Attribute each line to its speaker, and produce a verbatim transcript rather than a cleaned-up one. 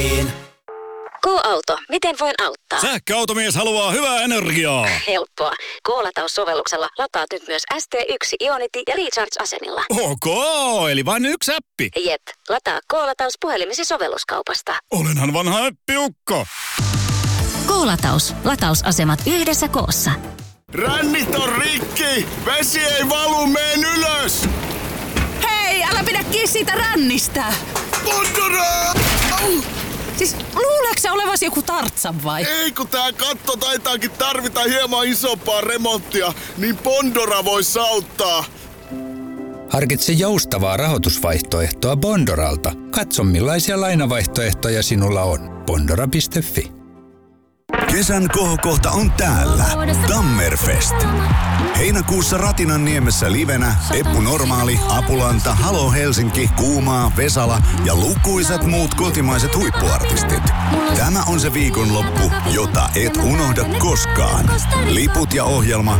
Speaker 1: K-auto. Miten voin auttaa?
Speaker 2: Sähköautomies haluaa hyvää energiaa.
Speaker 1: Helppoa. K-lataussovelluksella lataat nyt myös S T yksi Ionity ja Recharge-asemilla.
Speaker 2: Ok, eli vain yksi appi.
Speaker 1: Jep. Lataa K-lataus puhelimesi sovelluskaupasta.
Speaker 2: Olenhan vanha appiukko.
Speaker 3: K-lataus. Latausasemat yhdessä koossa.
Speaker 4: Rännit on rikki! Vesi ei valu, meen ylös!
Speaker 5: Hei, älä pidä kiinni siitä rännistä!
Speaker 4: Pondora!
Speaker 5: Siis luuleeko sä olevasi joku Tartsan vai?
Speaker 4: Ei, kun tää katto taitaakin tarvita hieman isompaa remonttia, niin Pondora vois auttaa.
Speaker 6: Harkitse joustavaa rahoitusvaihtoehtoa Bondoralta. Katso millaisia lainavaihtoehtoja sinulla on. Bondora piste fi.
Speaker 7: Kesän kohokohta on täällä. Tammerfest. Heinäkuussa Ratinanniemessä livenä Eppu Normaali, Apulanta, Halo Helsinki, Kuumaa, Vesala ja lukuisat muut kotimaiset huippuartistit. Tämä on se viikonloppu, jota et unohda koskaan. Liput ja ohjelma